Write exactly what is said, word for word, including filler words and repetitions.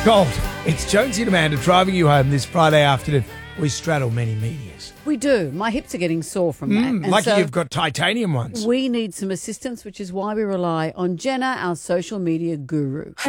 Gold, it's Jonesy and Amanda driving you home this Friday afternoon. We straddle many medias. We do. My hips are getting sore from that. Mm, And lucky so you've got titanium ones. we need some assistance, which is why we rely on Jenna, our social media guru.